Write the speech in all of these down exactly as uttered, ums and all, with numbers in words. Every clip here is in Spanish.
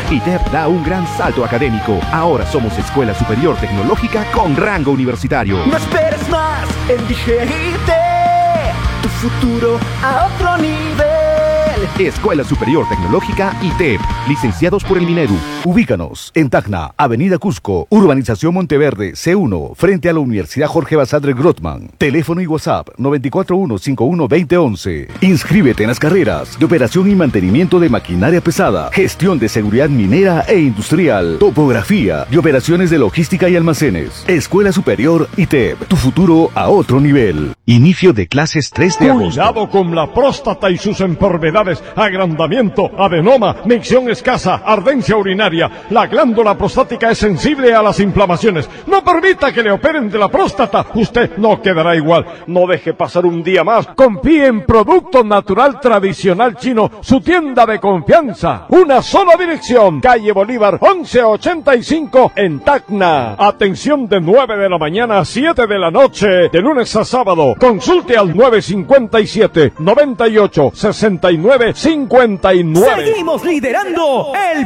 I T E P da un gran salto académico. Ahora somos Escuela Superior Tecnológica con rango universitario. No esperes más, elige I T E P, tu futuro a otro nivel. Escuela Superior Tecnológica I T E P, licenciados por el Minedu. Ubícanos en Tacna, Avenida Cusco, Urbanización Monteverde, C uno, frente a la Universidad Jorge Basadre Grothman. Teléfono y WhatsApp nueve cuatro uno cinco uno dos cero once. Inscríbete en las carreras de operación y mantenimiento de maquinaria pesada, gestión de seguridad minera e industrial, topografía y operaciones de logística y almacenes. Escuela Superior I T E P, tu futuro a otro nivel. Inicio de clases tres de agosto. Cuidado con la próstata y sus enfermedades: agrandamiento, adenoma, micción escasa, ardencia urinaria. La glándula prostática es sensible a las inflamaciones. No permita que le operen de la próstata. Usted no quedará igual. No deje pasar un día más. Confíe en Producto Natural Tradicional Chino, su tienda de confianza. Una sola dirección: calle Bolívar once ochenta y cinco en Tacna. Atención de nueve de la mañana a siete de la noche, de lunes a sábado. Consulte al nueve cinco siete, noventa y ocho, sesenta y nueve, cincuenta y nueve. Seguimos liderando el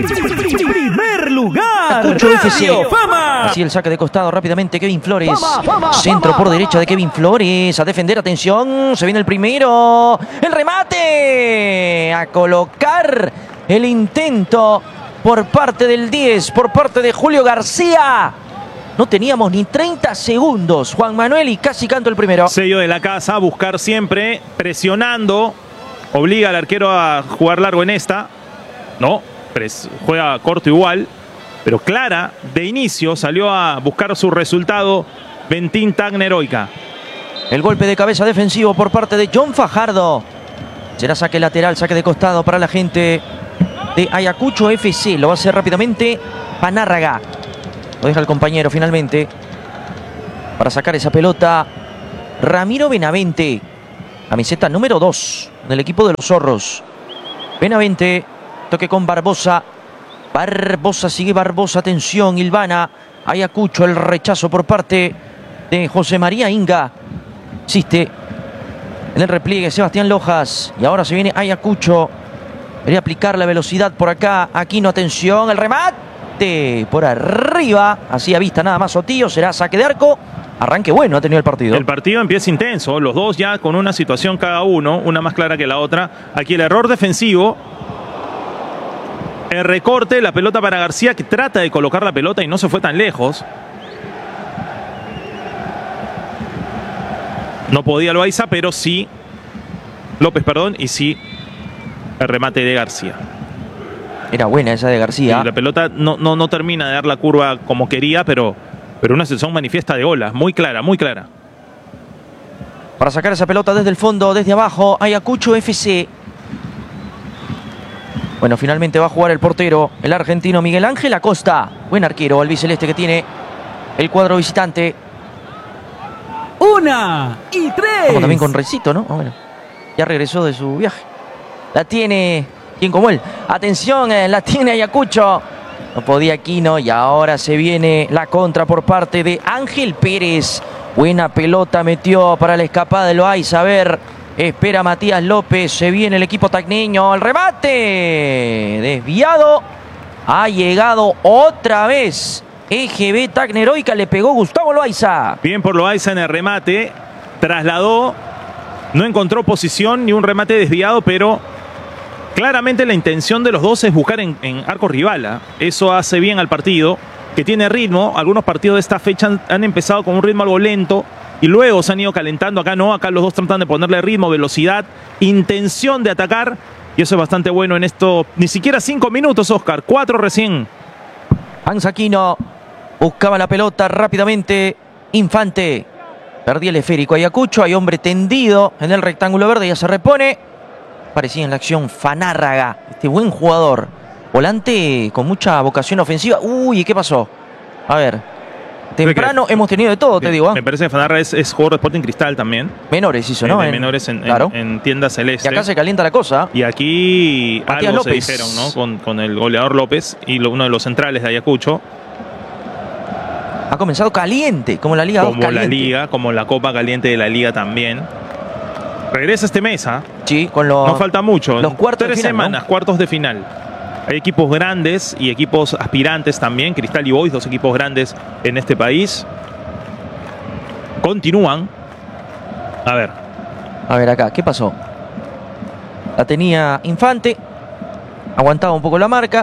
primer lugar. Ayacucho F C. Fama. Así el saque de costado rápidamente. Kevin Flores. Fama, fama, Centro fama. por derecha de Kevin Flores. A defender, atención. Se viene el primero. El remate. A colocar el intento por parte del diez, por parte de Julio García. No teníamos ni treinta segundos, Juan Manuel, y casi canto el primero. Sello de la casa, buscar siempre, presionando. Obliga al arquero a jugar largo en esta. No, pres, juega corto igual. Pero clara, de inicio, salió a buscar su resultado Bentín Tacna Heroica. El golpe de cabeza defensivo por parte de John Fajardo. Será saque lateral, saque de costado para la gente de Ayacucho F C. Lo va a hacer rápidamente Panárraga. Lo deja el compañero finalmente para sacar esa pelota. Ramiro Benavente, camiseta número dos del equipo de los Zorros. Benavente, toque con Barbosa. Barbosa, sigue Barbosa, atención, Ilvana. Ayacucho, el rechazo por parte de José María Inga. Existe en el repliegue Sebastián Lojas. Y ahora se viene Ayacucho. Quería aplicar la velocidad por acá. Aquino, atención, el remate por arriba, así a vista nada más Sotillo. Será saque de arco. Arranque bueno ha tenido el partido. El partido empieza intenso, los dos ya con una situación cada uno, una más clara que la otra. Aquí el error defensivo, el recorte, la pelota para García, que trata de colocar la pelota y no se fue tan lejos. No podía Loaiza, pero sí López, perdón, y sí el remate de García. Era buena esa de García. Y la pelota no, no, no termina de dar la curva como quería, pero, pero una situación manifiesta de olas, muy clara, muy clara. Para sacar esa pelota desde el fondo, desde abajo, Ayacucho F C. Bueno, finalmente va a jugar el portero, el argentino Miguel Ángel Acosta. Buen arquero, albiceleste que tiene el cuadro visitante. Una y tres. Como también con Recito, ¿no? Bueno, ya regresó de su viaje. La tiene... ¿Quién como él? Atención, eh, la tiene Ayacucho. No podía Aquino y ahora se viene la contra por parte de Ángel Pérez. Buena pelota metió para la escapada de Loaiza. A ver, espera Matías López. Se viene el equipo tacneño. El remate. Desviado. Ha llegado otra vez E G B Tacna Heroica. Le pegó Gustavo Loaiza. Bien por Loaiza en el remate. Trasladó. No encontró posición ni un remate desviado, pero... claramente la intención de los dos es buscar en, en arco rival. ¿eh? Eso hace bien al partido, que tiene ritmo. Algunos partidos de esta fecha han, han empezado con un ritmo algo lento y luego se han ido calentando. Acá no, acá los dos tratan de ponerle ritmo, velocidad, intención de atacar. Y eso es bastante bueno en esto. Ni siquiera cinco minutos, Oscar. Cuatro recién. Hans Aquino buscaba la pelota rápidamente. Infante. Perdía el esférico. Ayacucho, hay hombre tendido en el rectángulo verde. Ya se repone. Parecía en la acción Fanárraga, este buen jugador. Volante con mucha vocación ofensiva. Uy, ¿qué pasó? A ver. Temprano hemos tenido de todo, te digo. ¿eh? Me parece que Fanárraga es, es jugador de Sporting Cristal también. Menores hizo, ¿no? De en, menores en, claro. en, en tienda celeste. Y acá se calienta la cosa. Y aquí Matías algo López. se dijeron, ¿no? Con, con el goleador López y lo, uno de los centrales de Ayacucho. Ha comenzado caliente, como la Liga dos Como caliente. la Liga, como la Copa Caliente de la Liga también. Regresa este mes, ¿ah? Sí, con los... No falta mucho. Los cuartos Tres de final, semanas, ¿no? cuartos de final. Hay equipos grandes y equipos aspirantes también. Cristal y Boys, dos equipos grandes en este país. Continúan. A ver. A ver acá, ¿qué pasó? La tenía Infante. Aguantaba un poco la marca.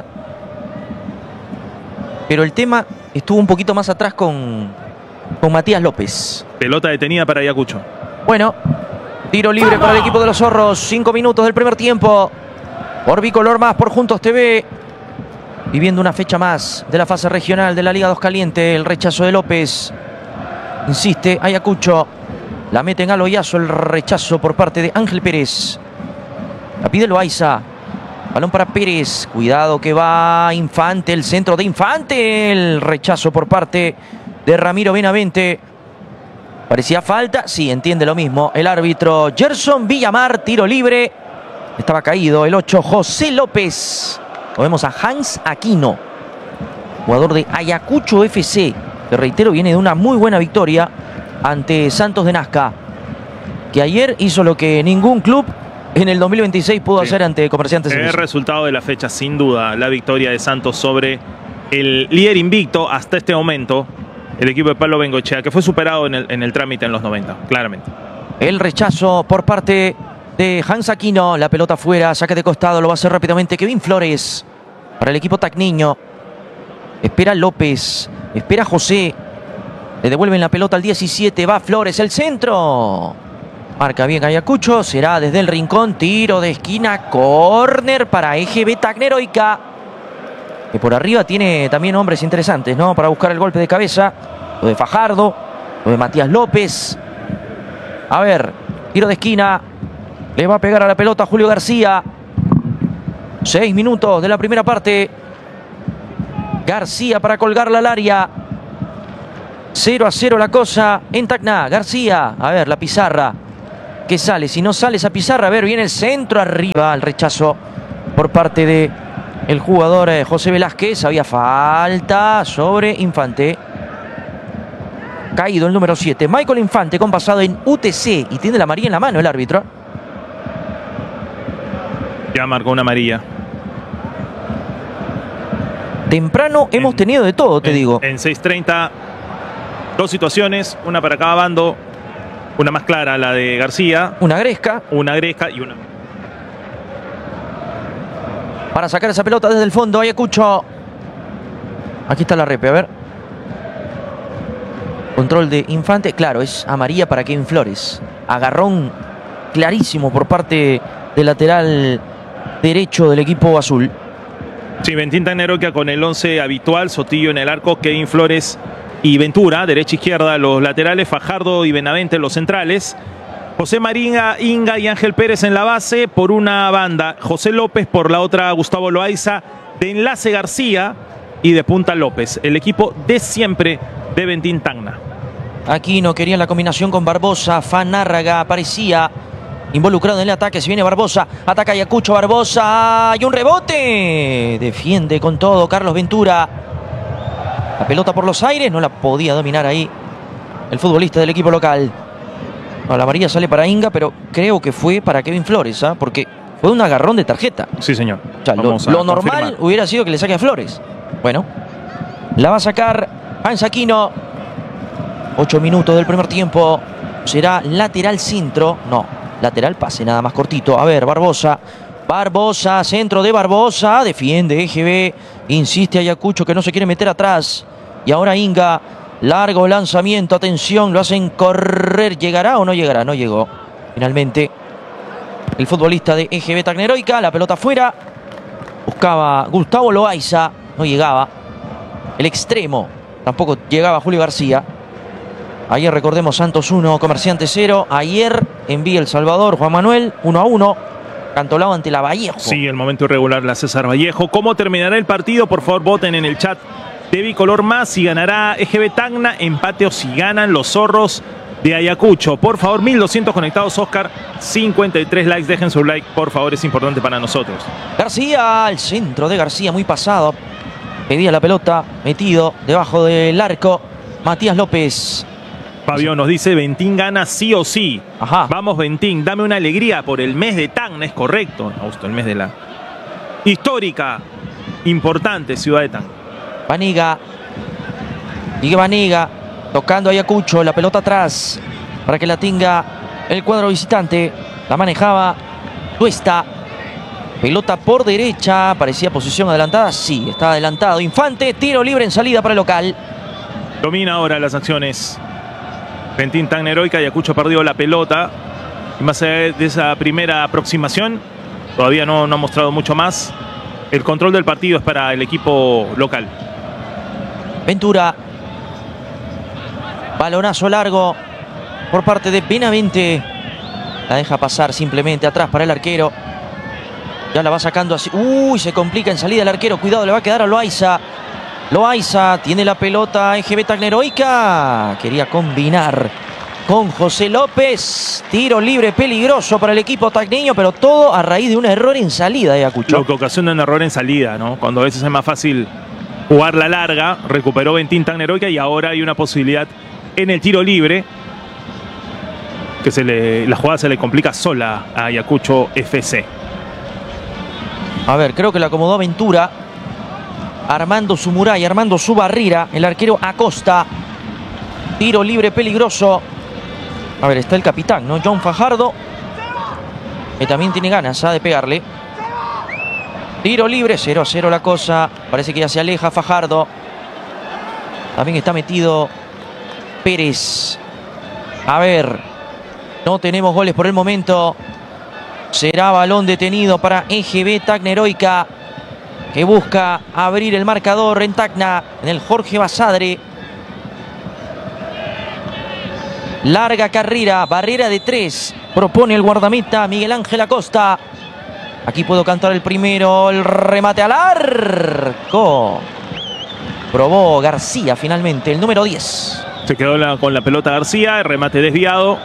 Pero el tema estuvo un poquito más atrás con, con Matías López. Pelota detenida para Ayacucho. Bueno, tiro libre para el equipo de los zorros. Cinco minutos del primer tiempo. Por Bicolor más, por Juntos T V. Viviendo una fecha más de la fase regional de la Liga dos Caliente. El rechazo de López. Insiste Ayacucho. La meten al hoyazo. El rechazo por parte de Ángel Pérez. La pide Loaiza. Balón para Pérez. Cuidado que va Infante. El centro de Infante. El rechazo por parte de Ramiro Benavente. Parecía falta. Sí, entiende lo mismo. El árbitro Gerson Villamar. Tiro libre. Estaba caído el ocho, José López. Lo vemos a Hans Aquino, jugador de Ayacucho F C, que reitero viene de una muy buena victoria ante Santos de Nazca, que ayer hizo lo que ningún club en el dos mil veintiséis pudo sí. hacer ante Comerciantes. El resultado de la fecha, sin duda, la victoria de Santos sobre el líder invicto hasta este momento, el equipo de Pablo Bengochea, que fue superado en el, en el trámite en los noventa, claramente. El rechazo por parte de Hans Aquino, la pelota fuera, saque de costado, lo va a hacer rápidamente Kevin Flores para el equipo tacneño. Espera López, espera José, le devuelven la pelota al diecisiete, va Flores, el centro. Marca bien Ayacucho, será desde el rincón, tiro de esquina, córner para E G B Tacneroica, que por arriba tiene también hombres interesantes, ¿no? Para buscar el golpe de cabeza, lo de Fajardo, lo de Matías López. A ver, tiro de esquina. Le va a pegar a la pelota Julio García. Seis minutos de la primera parte. García para colgarla al área. cero a cero la cosa en Tacna. García. A ver, la pizarra. ¿Qué sale? Si no sale esa pizarra, a ver, viene el centro arriba. El rechazo por parte de el jugador eh, José Velázquez. Había falta sobre Infante. Caído el número siete. Michael Infante con pasado en U T C. Y tiene la amarilla en la mano el árbitro. Ya marcó una amarilla. Temprano en, hemos tenido de todo, te en, digo. En seis treinta, dos situaciones, una para cada bando. Una más clara, la de García. Una gresca. Una gresca y una... Para sacar esa pelota desde el fondo, Ayacucho. Aquí está la repe, a ver. Control de Infante, claro, es amarilla para Kevin Flores. Agarrón clarísimo por parte del lateral derecho del equipo azul. Sí, Bentín Tacneroica con el once habitual, Sotillo en el arco, Kevin Flores y Ventura, derecha izquierda los laterales, Fajardo y Benavente los centrales, José María, Inga y Ángel Pérez en la base por una banda, José López por la otra, Gustavo Loaiza, de enlace García y de punta López, el equipo de siempre de Bentín Tacna. Aquí no querían la combinación con Barbosa, Fanárraga aparecía involucrado en el ataque, se viene Barbosa, ataca Ayacucho, Barbosa, y un rebote, defiende con todo Carlos Ventura, la pelota por los aires, no la podía dominar ahí el futbolista del equipo local. No, la amarilla sale para Inga, pero creo que fue para Kevin Flores, ¿eh? Porque fue un agarrón de tarjeta. Sí, señor. O sea, lo, lo normal confirmar. Hubiera sido que le saque a Flores. Bueno, la va a sacar Hans Aquino. Ocho minutos del primer tiempo, será lateral centro, no, lateral pase, nada más cortito. A ver, Barbosa, Barbosa, centro de Barbosa, defiende E G B, insiste Ayacucho que no se quiere meter atrás. Y ahora Inga, largo lanzamiento, atención, lo hacen correr, ¿llegará o no llegará? No llegó, finalmente. El futbolista de E G B Tacneroica, la pelota afuera, buscaba Gustavo Loaiza, no llegaba. El extremo, tampoco llegaba Julio García. Ayer recordemos Santos uno, Comerciantes cero. Ayer en Villa El Salvador, Juan Manuel uno a uno. Cantolao ante la Vallejo. Sí, el momento irregular la César Vallejo. ¿Cómo terminará el partido? Por favor, voten en el chat de Bicolor más. Si ganará E G B Tacna, empate o si ganan los zorros de Ayacucho. Por favor, mil doscientos conectados, Oscar. cincuenta y tres likes. Dejen su like, por favor, es importante para nosotros. García, al centro de García, muy pasado. Pedía la pelota, metido debajo del arco. Matías López. Fabio nos dice, Bentín gana sí o sí. Ajá. Vamos, Bentín, dame una alegría por el mes de Tacna, es correcto. Augusto, el mes de la histórica importante Ciudad de Tacna. Vaniga. Sigue Vaniga. Tocando a Ayacucho. La pelota atrás. Para que la tenga el cuadro visitante. La manejaba Tuesta. Pelota por derecha. Parecía posición adelantada. Sí, está adelantado. Infante. Tiro libre en salida para el local. Domina ahora las acciones Ventín Tacna Heroica. Ayacucho perdió la pelota. Y más allá de esa primera aproximación, todavía no, no ha mostrado mucho más. El control del partido es para el equipo local. Ventura. Balonazo largo por parte de Benavente. La deja pasar simplemente atrás para el arquero. Ya la va sacando así. Uy, se complica en salida el arquero. Cuidado, le va a quedar a Loaiza. Loaiza tiene la pelota. E G B Tacna Heroica. Quería combinar con José López. Tiro libre peligroso para el equipo tacneño, pero todo a raíz de un error en salida de Ayacucho. Lo que ocasiona un error en salida, ¿no? Cuando a veces es más fácil jugar la larga. Recuperó Ventín Tacna Heroica y ahora hay una posibilidad en el tiro libre. Que se le, la jugada se le complica sola a Ayacucho F C. A ver, creo que la acomodó Ventura. Armando su muralla, armando su barrera. El arquero Acosta. Tiro libre peligroso. A ver, está el capitán, ¿no? John Fajardo. Que también tiene ganas ¿eh? de pegarle. Tiro libre, cero a cero la cosa. Parece que ya se aleja Fajardo. También está metido Pérez. A ver. No tenemos goles por el momento. Será balón detenido para E G B Tacna Heroica, que busca abrir el marcador en Tacna, en el Jorge Basadre. Larga carrera, barrera de tres. Propone el guardameta Miguel Ángel Acosta. Aquí puedo cantar el primero. El remate al arco. Probó García finalmente, el número diez. Se quedó la, con la pelota García, el remate desviado.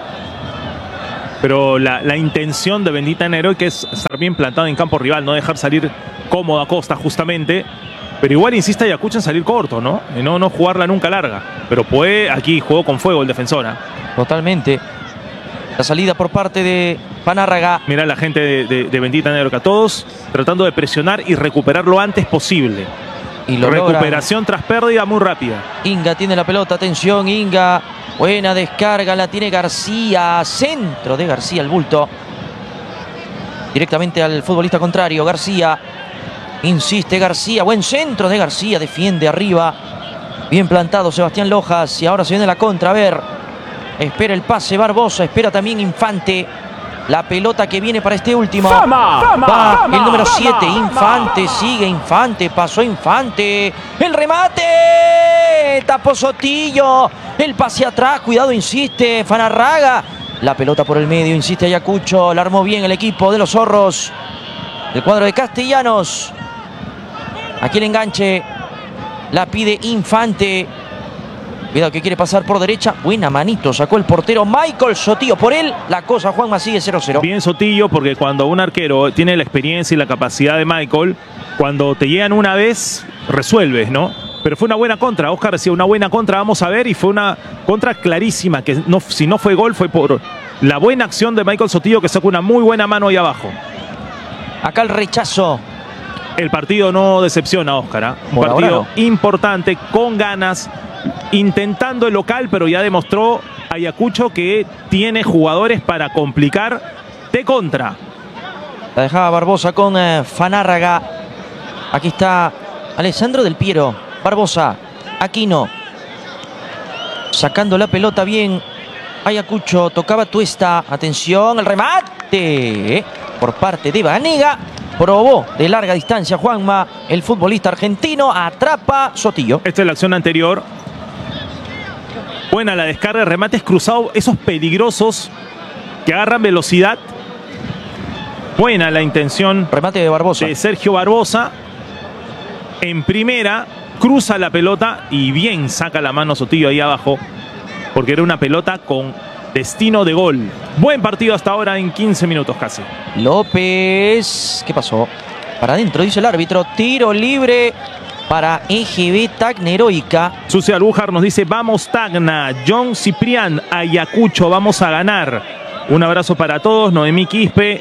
Pero la, la intención de Ventín Tacna Heroica es estar bien plantado en campo rival, no dejar salir cómodo a Costa justamente. Pero igual insiste Ayacucho en salir corto, ¿no? Y no, no jugarla nunca larga. Pero puede, aquí jugó con fuego el defensor. ¿eh? Totalmente. La salida por parte de Panárraga. Mira la gente de, de, de Ventín Tacna Heroica, todos tratando de presionar y recuperar lo antes posible. Y lo recuperación logran. Tras pérdida muy rápida. Inga tiene la pelota, atención Inga. Buena descarga, la tiene García. Centro de García, el bulto. Directamente al futbolista contrario, García. Insiste García, buen centro de García, defiende arriba. Bien plantado Sebastián Lojas. Y ahora se viene la contra, a ver. Espera el pase Barbosa, espera también Infante. La pelota que viene para este último. Fama, fama, Va fama, el número fama, siete, fama. Infante, sigue Infante, pasó Infante. El remate, tapó Sotillo. El pase atrás, cuidado, insiste Fanarraga. La pelota por el medio, insiste Ayacucho. La armó bien el equipo de los zorros. El cuadro de Castellanos. Aquí el enganche. La pide Infante. Cuidado que quiere pasar por derecha. Buena manito, sacó el portero Michael Sotillo. Por él, la cosa, Juanma, sigue cero cero. Bien Sotillo, porque cuando un arquero tiene la experiencia y la capacidad de Michael, cuando te llegan una vez, resuelves, ¿no? Pero fue una buena contra, Oscar decía, una buena contra, vamos a ver, y fue una contra clarísima, que no, si no fue gol, fue por la buena acción de Michael Sotillo, que sacó una muy buena mano ahí abajo. Acá el rechazo. El partido no decepciona, Oscar, ¿eh? Un Por ahora partido no. importante, con ganas, intentando el local, pero ya demostró Ayacucho que tiene jugadores para complicar de contra. La dejaba Barbosa con eh, Fanárraga. Aquí está Alessandro Del Piero. Barbosa, Aquino. Sacando la pelota bien. Ayacucho, tocaba Tuesta. Atención, el remate. eh, Por parte de Vanega. Probó de larga distancia Juanma. El futbolista argentino atrapa Sotillo. Esta es la acción anterior. Buena la descarga, remates cruzados, esos peligrosos que agarran velocidad. Buena la intención Remate de Barbosa. de Sergio Barbosa. En primera, cruza la pelota y bien saca la mano Sotillo ahí abajo, porque era una pelota con destino de gol. Buen partido hasta ahora en quince minutos casi. López. ¿Qué pasó? Para adentro, dice el árbitro. Tiro libre para E G B Tacna Heroica. Sucia Albujar nos dice, vamos Tacna. John Ciprián, Ayacucho, vamos a ganar. Un abrazo para todos. Noemí Quispe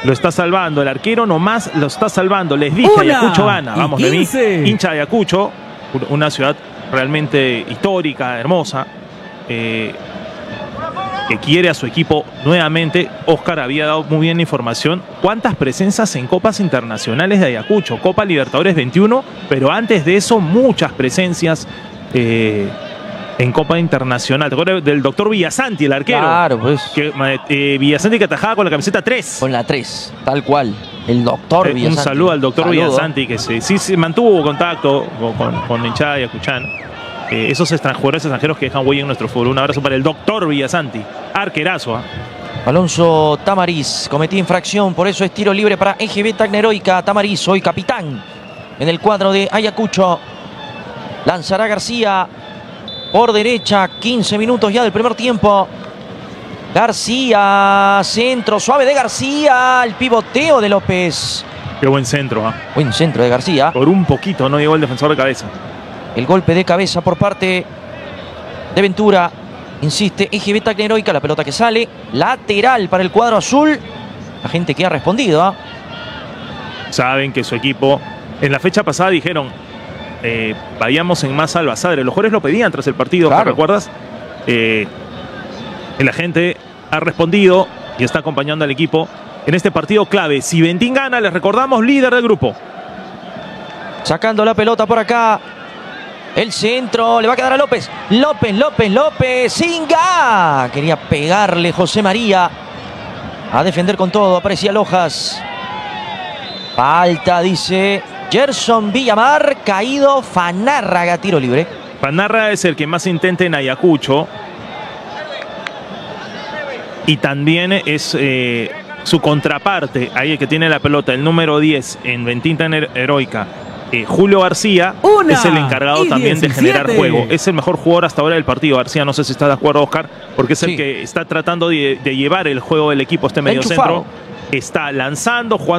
Lo está salvando, el arquero nomás lo está salvando. Les dije, Una Ayacucho gana. y Vamos de mí, quince. hincha de Ayacucho, una ciudad realmente histórica, hermosa, eh, que quiere a su equipo nuevamente. Oscar había dado muy bien la información. ¿Cuántas presencias en copas internacionales de Ayacucho? Copa Libertadores veintiuno, pero antes de eso muchas presencias eh, en Copa Internacional. ¿Te acuerdas del doctor Villasanti, el arquero? Claro, pues. Que, eh, Villasanti que atajaba con la camiseta tres. Con la tres, tal cual. El doctor Eh, Villasanti. un saludo al doctor Saludo. Villasanti, que se, sí, se mantuvo contacto con, con, con hinchada de Ayacuchán. Eh, esos extranjeros, extranjeros que dejan huella en nuestro fútbol. Un abrazo para el doctor Villasanti. Arquerazo, ¿eh? Alonso Tamariz cometía infracción, por eso es tiro libre para E G B Tecneroica. Tamariz, hoy capitán en el cuadro de Ayacucho. Lanzará García por derecha, quince minutos ya del primer tiempo. García, centro suave de García, el pivoteo de López. Qué buen centro, ¿eh? Buen centro de García. Por un poquito no llegó el defensor de cabeza. El golpe de cabeza por parte de Ventura. Insiste E G B Tecneroica, la pelota que sale. Lateral para el cuadro azul. La gente que ha respondido, ¿eh? Saben que su equipo, en la fecha pasada dijeron, eh, vayamos en más Albasadre. Los jugadores lo pedían tras el partido, Claro. ¿te recuerdas? Eh, la gente ha respondido y está acompañando al equipo en este partido clave. Si Ventín gana, les recordamos, líder del grupo. Sacando la pelota por acá. El centro, le va a quedar a López. López, López, López. ¡Singa! Quería pegarle José María. A defender con todo, aparecía Lojas. Falta, dice Gerson Villamar. Caído Fanárraga, tiro libre. Panarra es el que más intenta en Ayacucho. Y también es eh, su contraparte, ahí el que tiene la pelota, el número diez en Ventín Tecneroica. Eh, Julio García Una es el encargado y también de diecisiete. generar juego. Es el mejor jugador hasta ahora del partido. García, no sé si está de acuerdo, Oscar, porque es Sí. el que está tratando de, de llevar el juego del equipo, este Está mediocentro. enchufado. Está lanzando, jugando.